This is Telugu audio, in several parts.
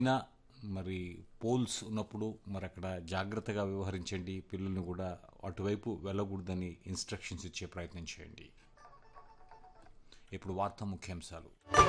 అయినా మరి పోల్స్ ఉన్నప్పుడు మరి అక్కడ జాగ్రత్తగా వ్యవహరించండి, పిల్లల్ని కూడా అటువైపు వెళ్ళకూడదని ఇన్స్ట్రక్షన్స్ ఇచ్చే ప్రయత్నం చేయండి. ఇప్పుడు వార్తా ముఖ్యాంశాలు.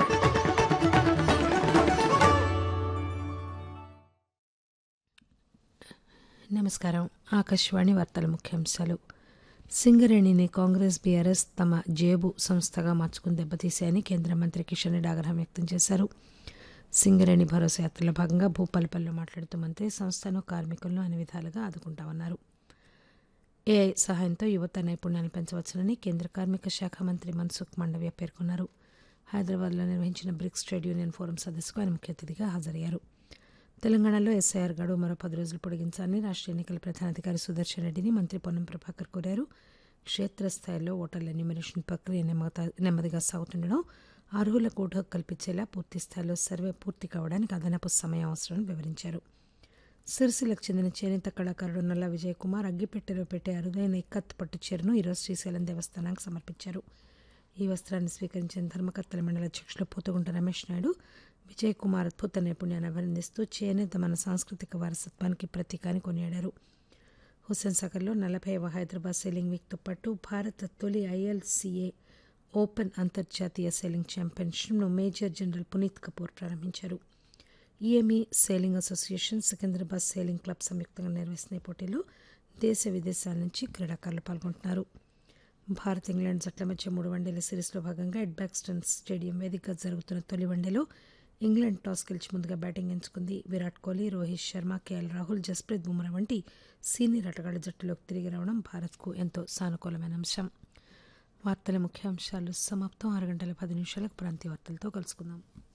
నమస్కారం. ఆకాశవాణి వార్తల ముఖ్యాంశాలు. సింగరేణిని కాంగ్రెస్ బీఆర్ఎస్ తమ జేబు సంస్థగా మార్చుకుని దెబ్బతీశాయని కేంద్ర మంత్రి కిషన్ రెడ్డి ఆగ్రహం వ్యక్తం చేశారు. సింగరేణి భరోసా యాత్రలో భాగంగా భూపాలపల్లిలో మాట్లాడుతూ మంత్రి సంస్థను, కార్మికులను అన్ని విధాలుగా ఆదుకుంటామన్నారు. ఏఐ సహాయంతో యువత నైపుణ్యాలను పెంచవచ్చునని కేంద్ర కార్మిక శాఖ మంత్రి మన్సుఖ్ మాండవ్య పేర్కొన్నారు. హైదరాబాద్లో నిర్వహించిన బ్రిక్స్ ట్రేడ్ యూనియన్ ఫోరం సదస్సుకు ఆయన ముఖ్య అతిథిగా హాజరయ్యారు. తెలంగాణలో ఎస్ఐఆర్ గడువు మరో 10 రోజులు పొడిగించాలని రాష్ట్ర ఎన్నికల ప్రధానాధికారి సుదర్శన్ రెడ్డిని మంత్రి పొన్నం ప్రభాకర్ కోరారు. క్షేత్రస్థాయిలో ఓటర్ల ఎన్యూమరేషన్ ప్రక్రియ నెమ్మదిగా సాగుతుండడం, అర్హులకు ఓటు హక్కు కల్పించేలా పూర్తిస్థాయిలో సర్వే పూర్తి కావడానికి అదనపు సమయం అవసరమని వివరించారు. సిరిసిల్లకు చెందిన చేనేత కళాకారుడు నల్ల విజయ్ కుమార్ అగ్గిపెట్టెలో పెట్టే అరుదైన ఇక్కత్ పట్టు చీరను ఈరోజు శ్రీశైలం దేవస్థానానికి సమర్పించారు. ఈ వస్త్రాన్ని స్వీకరించిన ధర్మకర్తల మండలి అధ్యక్షులు పోతుగుంట రమేష్ నాయుడు విజయ్ కుమార్ అద్భుత నైపుణ్యాన్ని అభినందిస్తూ చేనేత మన సాంస్కృతిక వారసత్వానికి ప్రతీక అని కొనియాడారు. హుస్సేన్ సాగర్లో 40వ హైదరాబాద్ సెయిలింగ్ వీక్తో పాటు భారత తొలి ఐఎల్సీఏ ఓపెన్ అంతర్జాతీయ sailing ఛాంపియన్షిప్ను major general Puneeth Kapoor ప్రారంభించారు. EME sailing association, Secunderabad sailing club సంయుక్తంగా నిర్వహిస్తున్న ఈ పోటీలో దేశ విదేశాల నుంచి క్రీడాకారులు పాల్గొంటున్నారు. భారత్ ఇంగ్లాండ్ జట్ల మధ్య 3 వన్డేల సిరీస్లో భాగంగా ఎడ్బాక్స్టన్ స్టేడియం వేదికగా జరుగుతున్న తొలి వన్డేలో ఇంగ్లాండ్ టాస్ గెలిచి ముందుగా బ్యాటింగ్ ఎంచుకుంది. విరాట్ కోహ్లీ, రోహిత్ శర్మ, కేఎల్ రాహుల్, జస్ప్రీత్ బుమ్రా వంటి సీనియర్ ఆటగాళ్ల జట్టులోకి తిరిగి రావడం భారత్కు ఎంతో సానుకూలమైన అంశం. వార్తల ముఖ్యాంశాలు సమాప్తం. 6 గంటల 10 నిమిషాలకు ప్రాంతీయ వార్తలతో కలుసుకుందాం.